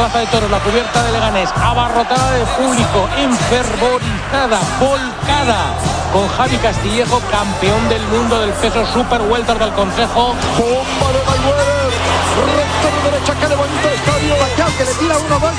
Plaza de Toros, la cubierta de Leganés, abarrotada de público, enfervorizada, volcada, con Javi Castillejo, campeón del mundo del peso super welter del Consejo. Bomba de Mayweather, recto de derecha, que levanta el estadio, Pacquiao, que le tira uno más.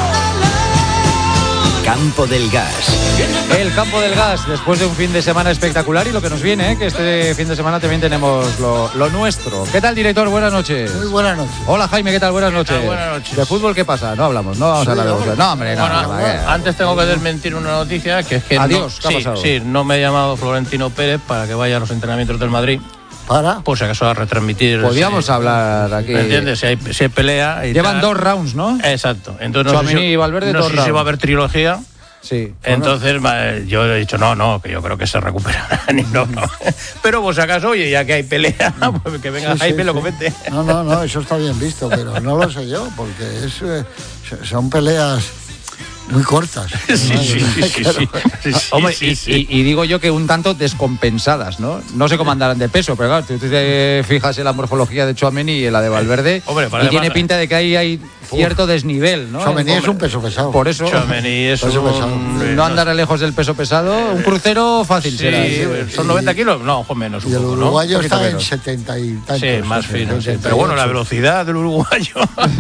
Campo del Gas. El Campo del Gas, después de un fin de semana espectacular y lo que nos viene, que este fin de semana también tenemos lo nuestro. ¿Qué tal, director? Buenas noches. Muy buenas noches. Hola, Jaime, ¿qué tal? Buenas noches. Buenas noches. ¿De fútbol qué pasa? No hablamos, no vamos a hablar de fútbol. No, hombre, no. Bueno, antes tengo que desmentir una noticia, que es que Adiós, ¿qué ha pasado? Sí, no me ha llamado Florentino Pérez para que vaya a los entrenamientos del Madrid. ¿Para? Por si acaso a retransmitir. Podríamos hablar aquí. ¿Me entiendes? Si hay pelea. Y Llevan tal. 2 rounds, ¿no? Exacto. Entonces no Tchouaméni sé si, y Valverde, no 2 sé rounds. si va a haber trilogía. Sí. Entonces yo he dicho no, que yo creo que se recuperarán y no. Pero por si acaso, oye, ya que hay pelea, pues que venga Jaime y lo comente. No, eso está bien visto, pero no lo sé yo, porque son peleas muy cortas. Sí. Hombre, y digo yo que un tanto descompensadas, ¿no? No sé cómo andarán de peso, pero claro, tú te fijas en la morfología de Tchouaméni y en la de Valverde, Hombre, y tiene pinta de que ahí hay cierto desnivel, ¿no? Tchouaméni es un peso pesado. Por eso, Tchouaméni es no andará lejos del peso pesado, un crucero fácil será. ¿Son 90 kilos? No, ojo menos un Y el poco, uruguayo ¿no? está en 70 y tantos. Sí, más fino, sí. Pero bueno, la velocidad del uruguayo.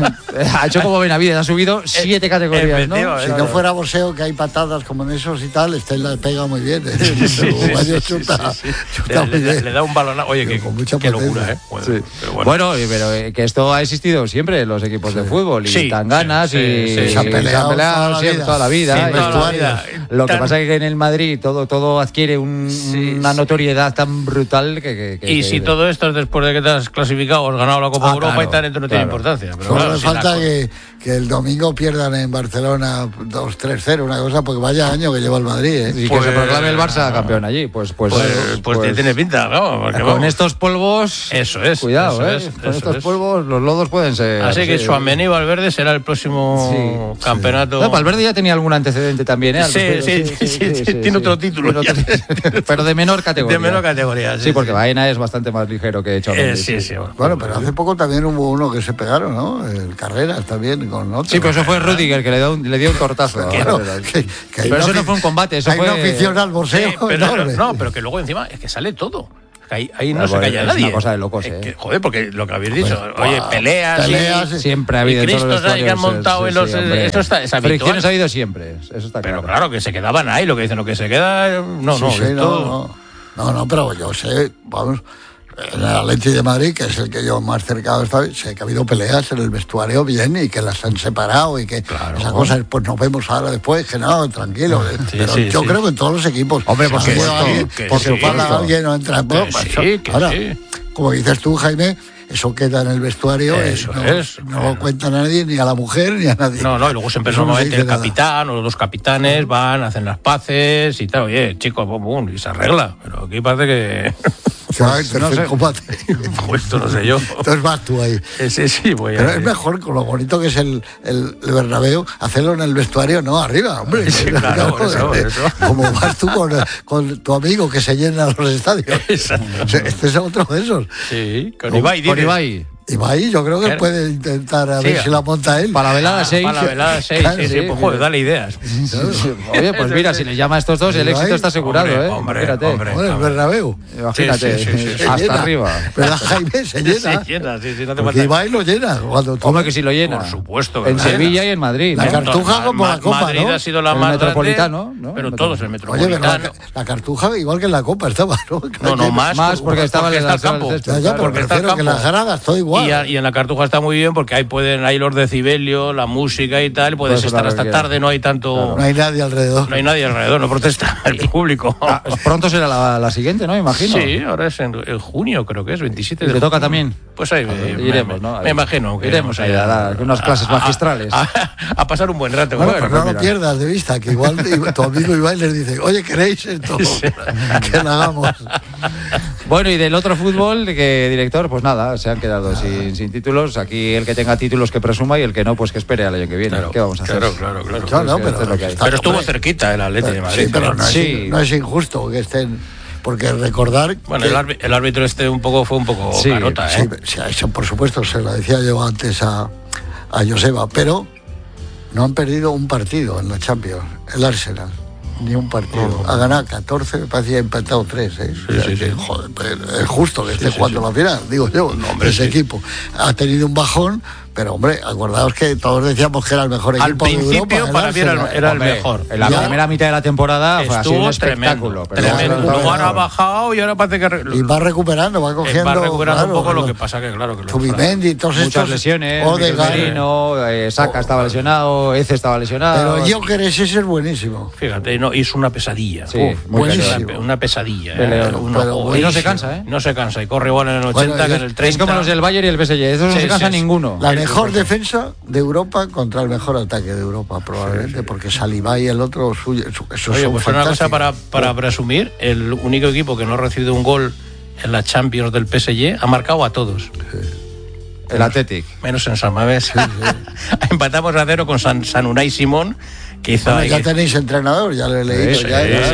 Ha hecho como Benavides, ha subido 7 categorías, ¿no? Si no fuera boxeo, que hay patadas como en esos y tal, le pega muy bien. El uruguayo chuta muy bien. Le da un balón. Oye, qué locura, ¿eh? Bueno, pero que esto ha existido siempre en los equipos de fútbol y tan ganas y se han peleado siempre, toda la vida. Lo que pasa es que en el Madrid todo adquiere una notoriedad tan brutal que y si todo esto es después de que te has clasificado o has ganado la Copa Europa y tal, entonces no tiene importancia. Pero solo le falta que el domingo pierdan en Barcelona 2-3-0, una cosa, porque vaya año que lleva el Madrid, ¿eh? Y que se proclame el Barça campeón allí. Pues tiene pinta, ¿no? Porque con estos polvos, eso es. Cuidado, con estos polvos los lodos pueden ser. Así que Tchouaméni y Valverde será el próximo campeonato. No, Valverde ya tenía algún antecedente también, ¿eh? Sí, tiene otro título. Pero de menor categoría. De menor categoría, sí, porque Baena es bastante más ligero que Tchouaméni. Bueno, pero hace poco también hubo uno que se pegaron, ¿no? El Carreras también con otro. Sí, pero eso fue Rüdiger, que le dio un tortazo. Claro, pero eso no fue un combate, eso hay fue... una afición al boxeo enorme. No, pero que luego encima es que sale todo. Ahí no se calla nadie. Es una cosa de locos, joder, porque lo que habéis dicho, oye, peleas siempre ha habido en todos los vestuarios que han montado en los... Esto es habitual. Fricciones ha habido siempre, eso está claro. Pero claro, que se quedaban ahí, lo que dicen, lo que se queda... No, pero yo sé, vamos... En el Atleti de Madrid, que es el que yo más cercano estoy, sé que ha habido peleas en el vestuario bien y que las han separado y que esas cosas, pues nos vemos ahora después, que no, tranquilo. Pero yo creo que en todos los equipos. Hombre, porque alguien no entra. Ahora, como dices tú, Jaime, eso queda en el vestuario, no lo cuenta a nadie, ni a la mujer, ni a nadie. No, y luego siempre normalmente el capitán o los dos capitanes van, hacen las paces y tal, oye, chicos, y se arregla, pero aquí parece que... no sé. Combate. Pues esto no sé yo. Entonces vas tú ahí. Sí, voy a... Pero es mejor, con lo bonito que es el Bernabéu, hacerlo en el vestuario, no arriba, hombre. Sí, claro, eso. Como vas tú con tu amigo que se llena los estadios. Exacto. Este es otro de esos. Sí, con Ibai. Ibai, yo creo que puede intentar a ver si la monta él. Para la velada 6. Para la velada 6, pues joder, dale ideas. Oye, pues mira, si le llama a estos dos, el éxito está asegurado, hombre, ¿eh? Hombre, el Bernabéu. Imagínate, hasta llena. arriba. ¿Verdad, Jaime? Se llena. No te Porque Ibai lo llena. ¿Cómo que si lo llena? Por supuesto. En Sevilla y en Madrid. La Cartuja como la Copa, Madrid ha sido la más Metropolitano, ¿no? Pero todos el Metropolitano. Oye, pero la Cartuja igual que en la Copa estaba, ¿no? No, más porque estaba en el campo. Porque está el campo. Que las gradas, todo igual. Y en la Cartuja está muy bien porque ahí hay los decibelios, la música y tal, puedes estar hasta tarde, no hay tanto... Claro. No hay nadie alrededor. No protesta el público. Pronto será la siguiente, ¿no? Imagino. Sí, ahora es en junio, creo que es, 27 de junio. ¿Te toca también? Pues ahí iremos, ¿no? Me imagino que iremos ahí a dar unas clases magistrales. A pasar un buen rato. Bueno, pero no lo pierdas de vista, que igual tu amigo Ibai les dice, oye, ¿queréis esto? Que lo hagamos. Bueno, y del otro fútbol, que director, pues nada, se han quedado sin títulos. Aquí el que tenga títulos que presuma y el que no, pues que espere al año que viene. Claro, ¿qué vamos a hacer? Claro. Pero estuvo cerquita el Atleti de Madrid. Sí, pero no es injusto que estén... Porque recordar... Bueno, el árbitro fue un poco carota, ¿eh? Sí, eso por supuesto, se lo decía yo antes a Joseba, pero no han perdido un partido en la Champions, el Arsenal. Ni un partido. Ha ganado 14, me parece que ha empatado 3. Sí. Joder, es justo que esté jugando la final, digo yo. Ese equipo ha tenido un bajón, pero hombre, acordaos que todos decíamos que era el mejor equipo de Europa. Al principio para mí era el mejor. En la primera mitad de la temporada fue así un espectáculo. Tremendo. Luego ahora ha bajado y ahora parece que... Y va recuperando, va cogiendo... Va recuperando un poco, lo que pasa que claro... que Subimendi, todos muchas estos... lesiones, Merino, Saka estaba lesionado, Eze estaba lesionado... Pero Gyökeres ese es buenísimo. Fíjate, es una pesadilla. Sí, buenísimo. Una pesadilla. Y no se cansa, ¿eh? No se cansa, y corre igual en el 80 que en el 30. Es como los del Bayern y el PSG, esos no se cansa ninguno. La mejor defensa de Europa contra el mejor ataque de Europa, probablemente, porque Saliba y el otro suyo. Oye, pues una cosa para presumir, el único equipo que no ha recibido un gol en la Champions del PSG ha marcado a todos. El Athletic. Menos en San Mamés. Empatamos a 0 con San Unai Simón, que hizo ahí. Ya tenéis entrenador, ya lo he leído.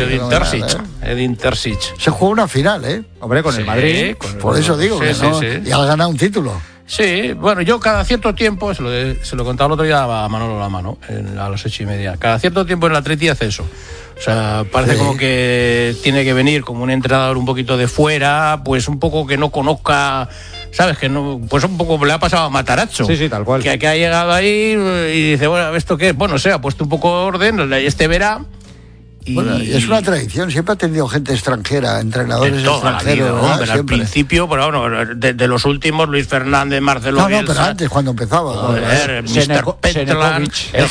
Edin Terzic. Se jugó una final, ¿eh? Hombre, con el Madrid. Por eso digo que no. Y ha ganado un título. Sí, bueno, yo cada cierto tiempo, se lo contaba el otro día a Manolo Lama, ¿no? A las 8:30. Cada cierto tiempo el Atleti hace eso. O sea, parece como que tiene que venir como un entrenador un poquito de fuera, pues un poco que no conozca, ¿sabes? Que no, pues un poco le ha pasado a Matarazzo. Sí, tal cual. Que ha llegado ahí y dice, bueno, ¿esto qué es? Bueno, ha puesto un poco de orden, verá. Bueno, y es una tradición, siempre ha tenido gente extranjera, entrenadores extranjeros. Hombre, al principio, pero bueno, de los últimos, Luis Fernández, Marcelo Bielsa. No, pero antes, cuando empezaba. Mr. Petlan.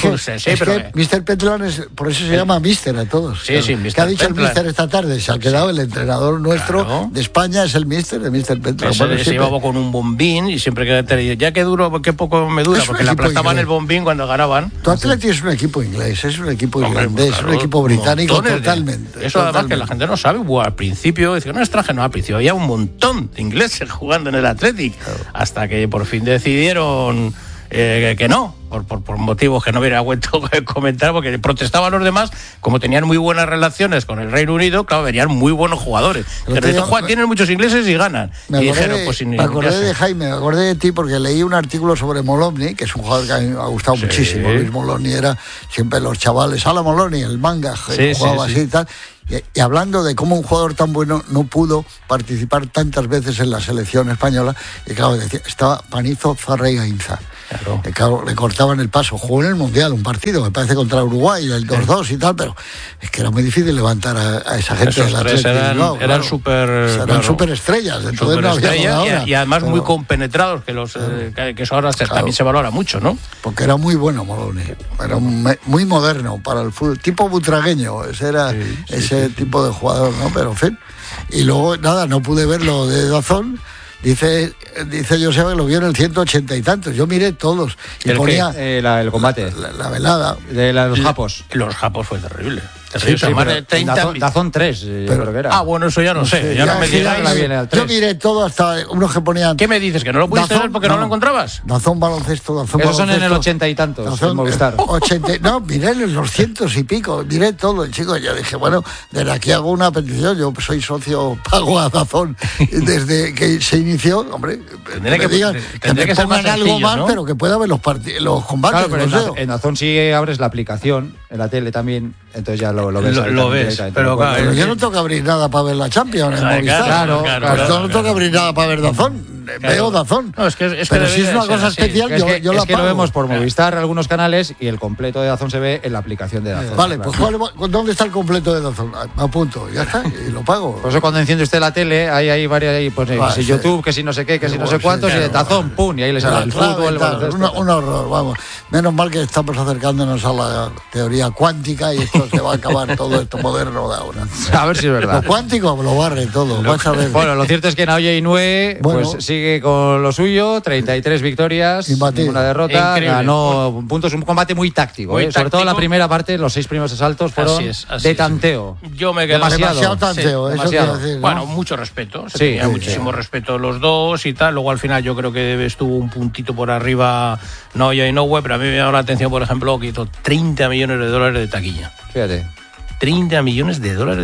Mr. Petlan es, por eso se llama Mister a todos. Sí, Mr. ¿Qué ha dicho el Mister esta tarde? Se ha quedado el entrenador nuestro de España, es el Mister de Mr. Petlan. Se llevaba con un bombín y siempre que ya que duro, qué poco me dura, porque le aplastaban el bombín cuando ganaban. Tu Atleti es un equipo inglés, es un equipo irlandés, es un equipo británico. Totalmente. Eso además que la gente no sabe. Al principio, decía, no extranjero, al principio había un montón de ingleses jugando en el Athletic, hasta que por fin decidieron que no, por motivos que no hubiera vuelto a comentar, porque protestaban los demás, como tenían muy buenas relaciones con el Reino Unido, claro, venían muy buenos jugadores. Tienen muchos ingleses y ganan. Me acordé de Jaime, me acordé de ti porque leí un artículo sobre Molomni, que es un jugador que a mí me ha gustado muchísimo. Luis Molomni era siempre los chavales, Ala Molomni, el manga, jugaba así y tal. Y hablando de cómo un jugador tan bueno no pudo participar tantas veces en la selección española, y claro, decía, estaba Panizo, Zarra y Gainza. Claro, le cortaban el paso. Jugó en el Mundial un partido, me parece, contra Uruguay, el 2-2 y tal, pero es que era muy difícil levantar a esa gente del Atlético. Eran súper estrellas, entonces no había y además muy compenetrados, que eso ahora también se valora mucho, ¿no? Porque era muy bueno Moloni, era muy moderno para el fútbol, tipo butragueño, ese era ese tipo de jugador, ¿no? Pero en fin. Y luego, nada, no pude verlo de DAZN. Dice Joseba que lo vio en el 180 y tantos. Yo miré todos. Y ponía el combate. La velada. De los japos. Los japos fue terrible. Sí, más de 30. DAZN 3, pero creo que era. Bueno, eso ya no sé. Ya no me digáis. Yo miré todo, hasta unos que ponían. ¿Qué me dices? ¿Que no lo pudiste ver porque no lo encontrabas? DAZN baloncesto, Esos son en el 80 y tantos. En Movistar. No, miré los 100 y pico. Miré todo, chico. Yo dije, bueno, desde aquí hago una petición. Yo soy socio, pago a DAZN desde que se inició. Hombre, tendría que ser pongan algo más, ¿no? Pero que pueda ver los combates. Claro, pero en DAZN sí abres la aplicación, en la tele también, entonces ya lo ves. Lo ves, pero yo no tengo que abrir nada para ver la Champions en Movistar. Claro. Yo no tengo que abrir nada para ver DAZN. Veo DAZN. No, pero si es una cosa especial, yo la pago. Es que lo vemos por Movistar algunos canales y el completo de DAZN se ve en la aplicación de DAZN. Vale, pues ¿dónde está el completo de DAZN? Me apunto, ya está, y lo pago. Por eso cuando enciende usted la tele, hay varias, pues si YouTube, que si no sé qué, que si no sé cuántos, y de DAZN, pum, y ahí le sale el fútbol. Un horror, vamos. Menos mal que estamos acercándonos a la teoría cuántica y esto se va a acabar todo esto moderno de ahora. A ver si es verdad. Lo cuántico lo barre todo, vas a ver. Bueno, lo cierto es que Naoya Inoue pues sigue con lo suyo, 33 victorias, ninguna derrota, increíble. Ganó puntos, un combate muy táctico, sobre todo la primera parte, los 6 primeros asaltos fueron de tanteo. Yo me quedo demasiado tanteo, eso quiero decir, ¿no? Bueno, mucho respeto, tenía muchísimo respeto los dos y tal, luego al final yo creo que estuvo un puntito por arriba Naoya Inoue, pero a mí me llamó la atención, por ejemplo, que hizo $30 millones de taquilla. Fíjate. $30 millones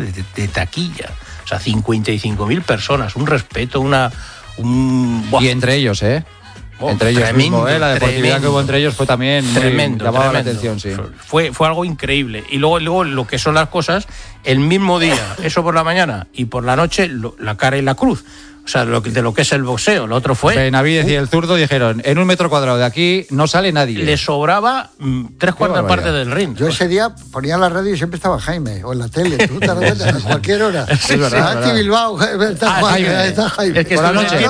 de taquilla. O sea, 55.000 personas, un respeto, Y entre ellos, entre ellos mismo, la deportividad que hubo entre ellos fue también llamaba la atención, sí. Fue algo increíble. Y luego lo que son las cosas, el mismo día, eso por la mañana y por la noche, la cara y la cruz. O sea, de lo que es el boxeo. Lo otro fue... Benavidez y el zurdo dijeron, en 1 metro cuadrado de aquí no sale nadie. Le sobraba 3/4 partes del ring. Yo ese día ponía la radio y siempre estaba Jaime, o en la tele, tú te das cuenta, a cualquier hora. Sí, es verdad. Aquí Bilbao, está Jaime. Por la noche,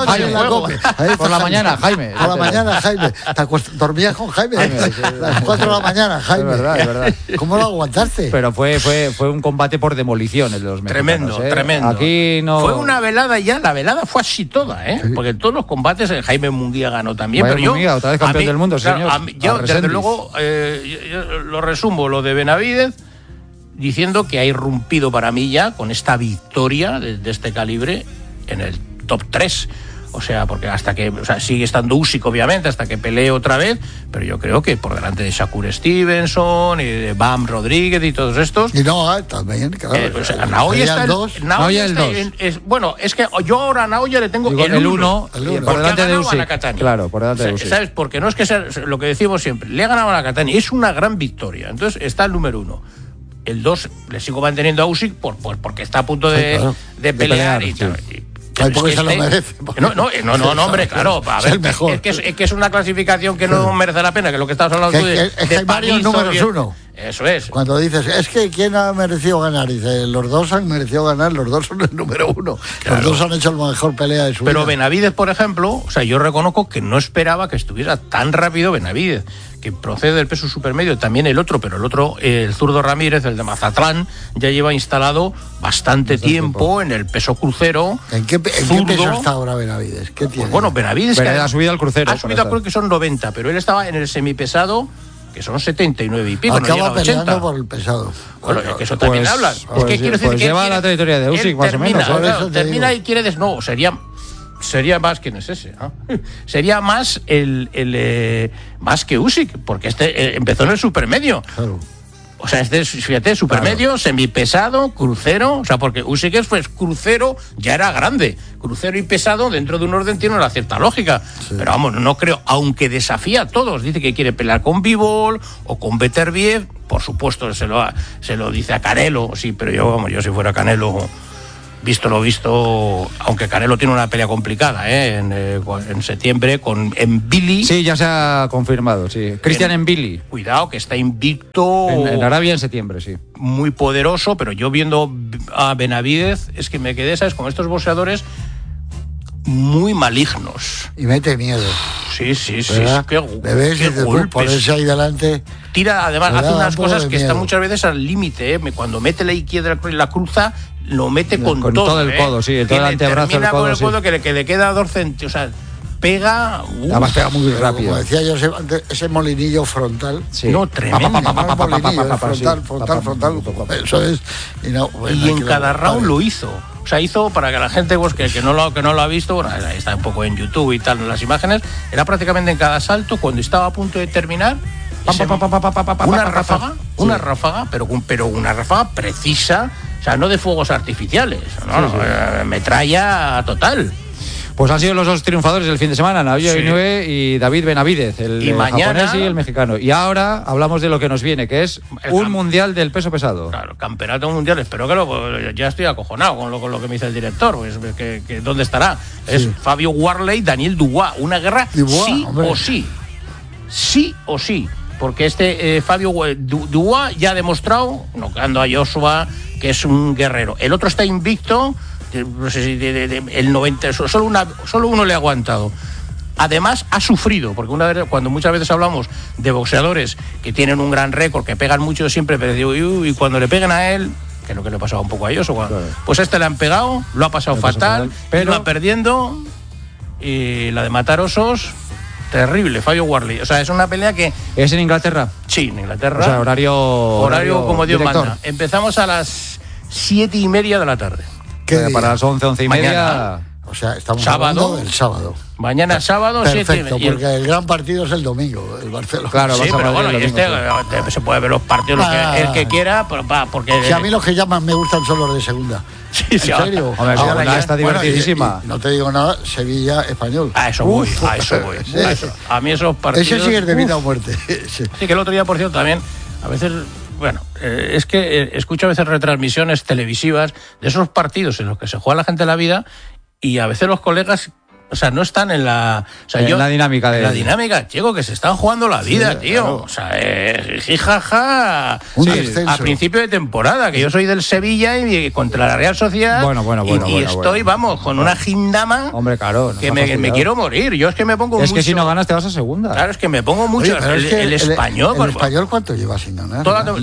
por la mañana, Jaime. Por la mañana, Jaime. Dormías con Jaime a las 4 de la mañana, Jaime. Es verdad. ¿Cómo lo aguantaste? Pero fue un combate por demolición el de los mexicanos. Tremendo. Aquí no... Fue una velada ya, la velada fue así toda, sí. Porque en todos los combates Jaime Munguía ganó también. Vaya pero Munguía, otra vez campeón del mundo, señor. Yo desde luego, yo lo resumo, lo de Benavidez, diciendo que ha irrumpido para mí ya con esta victoria de este calibre en el top 3. O sea, porque sigue estando Usyk, obviamente, hasta que pelee otra vez, pero yo creo que por delante de Shakur Stevenson y de Bam Rodríguez y todos estos. Y también, claro. Naoya está el 2. Naoya el 2. Bueno, es que yo ahora a Naoya le tengo el 1. Por delante de Usyk. Claro, por delante de Usyk. ¿Sabes? Porque no es que sea lo que decimos siempre, le ha ganado a Nakatani, es una gran victoria. Entonces está el número 1. El 2 le sigo manteniendo a Usyk porque está a punto de pelear y tal. Porque se lo merece. No, hombre, claro. A ver, es que es una clasificación que no merece la pena, que lo que estabas hablando tú de hay varios números 1. Eso es. Cuando dices, es que ¿quién ha merecido ganar? Dice, los dos han merecido ganar, los dos son el número 1. Claro. Los dos han hecho la mejor pelea de su vida. Pero Benavidez, por ejemplo, yo reconozco que no esperaba que estuviera tan rápido Benavidez, que procede del peso supermedio, también el otro, pero el otro, el zurdo Ramírez, el de Mazatlán, ya lleva instalado bastante tiempo en el peso crucero. ¿En qué peso está ahora Benavidez? ¿Qué tiene? Pues bueno, Benavidez ha subido al crucero. Ha subido, creo que son 90, pero él estaba en el semipesado, que son 79 y pico. Acaba no peleando 80. Por el pesado. Bueno, es que eso también hablan. Es que quiero decir que lleva la trayectoria de Usyk, más o menos. Termina y quiere no, sería más, ¿quién es ese? ¿No? Sería más más que Usyk, porque empezó en el supermedio. Claro. O sea, fíjate, supermedio, semipesado, crucero, porque Usyk pues crucero, ya era grande. Crucero y pesado dentro de un orden tiene una cierta lógica. Sí. Pero vamos, no creo, aunque desafía a todos, dice que quiere pelear con Bivol o con Beterbiev, por supuesto se lo dice a Canelo, sí, pero yo si fuera Canelo, visto lo visto, aunque Canelo tiene una pelea complicada en septiembre en Billy. Sí, ya se ha confirmado, sí. Cristian en Billy. Cuidado, que está invicto. En Arabia en septiembre, sí. Muy poderoso, pero yo viendo a Benavidez es que me quedé, ¿sabes? Con estos boxeadores muy malignos. Y mete miedo. Sí. Qué golpes. Ponerse ahí delante. Tira, además, hace unas cosas que están muchas veces al límite. Cuando mete la izquierda y la cruza, lo mete con todo el codo, sí, todo el antebrazo del codo. Con el codo que le queda 2 centímetros. O sea, pega. Además pega muy rápido. Como decía yo, ese molinillo frontal. Sí. No, tremendo. Frontal. Eso es. Y en cada round lo hizo. O sea, hizo, para que la gente que no lo ha visto, bueno, está un poco en YouTube y tal, en las imágenes, era prácticamente en cada salto, cuando estaba a punto de terminar, una ráfaga, pero una ráfaga precisa, o sea, no de fuegos artificiales, metralla total. Pues han sido los 2 triunfadores del fin de semana, Naoya Inoue y David Benavidez, el japonés y el mexicano. Y ahora hablamos de lo que nos viene, que es un mundial del peso pesado. Claro, campeonato mundial, espero que ya estoy acojonado con lo que me dice el director, pues, que ¿dónde estará? Es Fabio Warley, Daniel Dubois, una guerra sí o sí, porque Fabio Dubois ya ha demostrado, nocando a Joshua, que es un guerrero. El otro está invicto. No sé si el 90, solo uno le ha aguantado. Además ha sufrido, porque cuando muchas veces hablamos de boxeadores que tienen un gran récord, que pegan mucho siempre, pero digo, y cuando le peguen a él, que es lo que le pasaba un poco a ellos, pues le han pegado, lo ha pasado fatal, pero va perdiendo, y la de matar osos, terrible, Fabio Warley. O sea, es una pelea que... ¿Es en Inglaterra? Sí, en Inglaterra. O sea, horario como Dios director. Manda. Empezamos a las 7:30 de la tarde. Para las 11:30. O sea, estamos hablando del sábado. Mañana sábado, perfecto, porque el gran partido es el domingo, el Barcelona. Claro, sí, pero bueno, se puede ver los partidos el que quiera, porque... Si a mí los que llaman me gustan son los de segunda. Sí, ¿En serio? Hombre, ahora está divertidísima. Y no te digo nada, Sevilla-Español. A eso voy. A mí esos partidos... Ese sí es de vida o muerte. Sí, que el otro día, por cierto, también, a veces... Bueno, es que escucho a veces retransmisiones televisivas de esos partidos en los que se juega la gente la vida y a veces los colegas... O sea, no están en la... O sea, la dinámica de... La dinámica, chico, que se están jugando la vida, sí, tío. Claro. O sea, jijaja. A principio de temporada, que yo soy del Sevilla y contra la Real Sociedad. Y estoy, vamos, con una gindama... Hombre, claro. Que me quiero morir. Yo es que me pongo mucho... Es que si no ganas te vas a segunda. Claro, es que me pongo mucho... Oye, el español... ¿El español cuánto lleva sin ganar?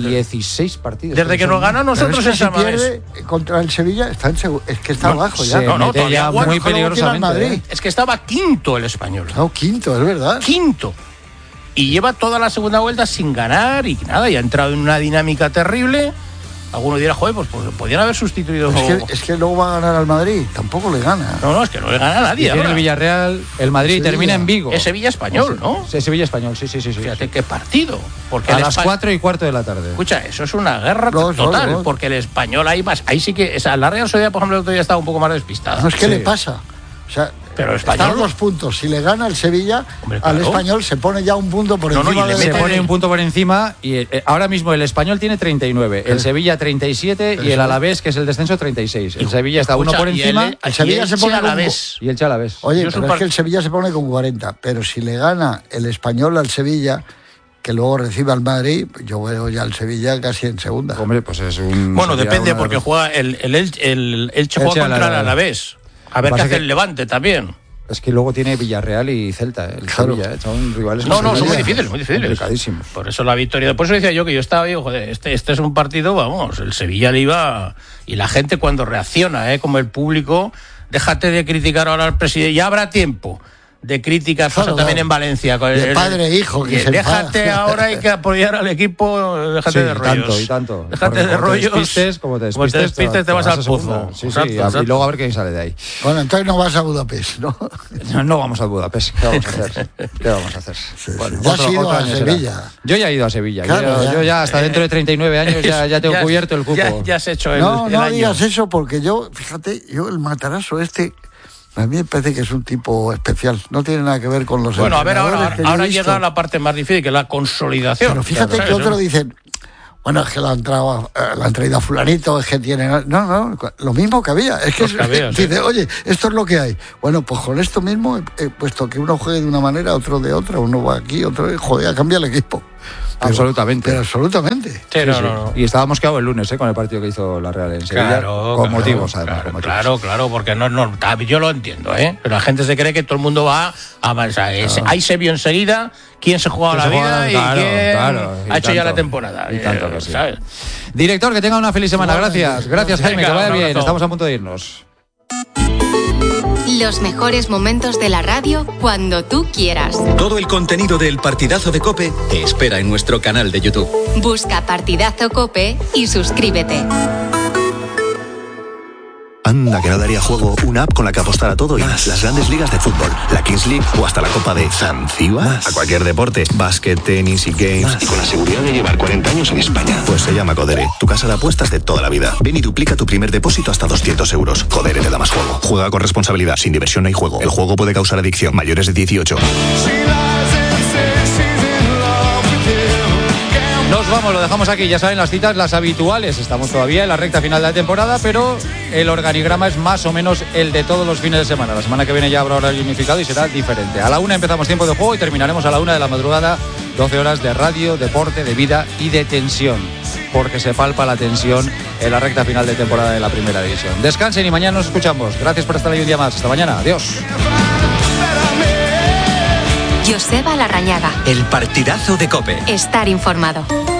16 partidos. Desde que nos ganó nosotros esa vez. Si pierde contra el Sevilla, está en es que está abajo ya. No, todavía muy peligrosamente. Es que estaba quinto el Español. Quinto, es verdad. Quinto. Y lleva toda la segunda vuelta sin ganar y nada, y ha entrado en una dinámica terrible. Alguno dirá, joder, pues podrían haber sustituido... Es que luego va a ganar al Madrid, tampoco le gana. No, es que no le gana a nadie. Tiene el Villarreal, el Madrid termina en Vigo. Es Sevilla-Español, ¿no? Sí, Sevilla-Español, sí. Fíjate qué partido. Porque a las 4:15 de la tarde. Escucha, eso es una guerra total, porque el Español ahí más... Ahí sí que... La Real Sociedad, por ejemplo, el otro día estaba un poco más despistada. No, es que le pasa. O sea, pero el Español, están 2 puntos. Si le gana el Sevilla, hombre, claro, al Español se pone ya un punto por encima. Se pone un punto por encima y ahora mismo el Español tiene 39, el Sevilla 37 y el Alavés, que es el descenso, 36. El Sevilla está uno por encima. El Sevilla se pone Alavés. Y el Alavés. Oye, pero es que el Sevilla se pone con 40. Pero si le gana el Español al Sevilla, que luego reciba al Madrid, yo veo ya al Sevilla casi en segunda. Hombre, pues es un... Bueno, depende, porque juega el Elche juega contra el Alavés. A ver qué hace el Levante también. Es que luego tiene Villarreal y Celta, el Sevilla, son rivales. No, son muy difíciles. Complicadísimos. Por eso la victoria. Por eso decía yo que yo estaba, joder, este es un partido, vamos, el Sevilla le iba... Y la gente cuando reacciona, como el público, déjate de criticar ahora al presidente, ya habrá tiempo de críticas, también en Valencia. De padre e hijo. Que déjate ahora, hay que apoyar al equipo, déjate de rollos. Tanto. Déjate de rollos. Como te despistes, te vas al pozo. Sí, exacto. Y luego a ver quién sale de ahí. Bueno, entonces no vas a Budapest, ¿no? No vamos a Budapest. ¿Qué vamos a hacer? Bueno, ya has ido a Sevilla. Yo ya he ido a Sevilla. Claro, yo ya hasta dentro de 39 años ya tengo cubierto el cupo. Ya has hecho el No año. Digas eso, porque fíjate, el Matarazo a mí me parece que es un tipo especial. No tiene nada que ver con los... Bueno, a ver, ahora llega la parte más difícil, que es la consolidación. Pero fíjate que otros dicen, bueno, es que la han traído a fulanito, es que tiene... No, lo mismo que había. Es que dice, oye, esto es lo que hay. Bueno, pues con esto mismo, puesto que uno juegue de una manera, otro de otra, uno va aquí, otro... Joder, cambia el equipo. Absolutamente. Pero absolutamente. Sí. Y estábamos quedados el lunes con el partido que hizo la Real en Sevilla. Con motivos, además. Claro, porque no, yo lo entiendo, Pero la gente se cree que todo el mundo va a... Ahí se vio enseguida quién se jugaba la vida y quién ha hecho ya la temporada. Y tanto que sí. ¿Sabes? Director, que tenga una feliz semana. Gracias, Jaime, que vaya bien. Estamos a punto de irnos. Los mejores momentos de la radio cuando tú quieras. Todo el contenido del Partidazo de COPE te espera en nuestro canal de YouTube. Busca Partidazo COPE y suscríbete. Anda, que no daría juego una app con la que apostar a todo y más. Las grandes ligas de fútbol, la Kings League o hasta la Copa de Zanzíbar. A cualquier deporte, básquet, tenis y games. Y con la seguridad de llevar 40 años en España. Pues se llama Codere, tu casa de apuestas de toda la vida. Ven y duplica tu primer depósito hasta 200 euros. Codere te da más juego. Juega con responsabilidad, sin diversión no hay juego. El juego puede causar adicción. Mayores de 18. Nos vamos, lo dejamos aquí, ya saben, las citas, las habituales. Estamos todavía en la recta final de la temporada, pero el organigrama es más o menos el de todos los fines de semana. La semana que viene ya habrá horario unificado y será diferente. A la 1 empezamos tiempo de juego y terminaremos a la 1 de la madrugada. 12 horas de radio, deporte, de vida y de tensión, porque se palpa la tensión en la recta final de temporada de la primera división. Descansen y mañana nos escuchamos. Gracias por estar ahí un día más. Hasta mañana. Adiós. Joseba Larrañaga. El Partidazo de COPE. Estar informado.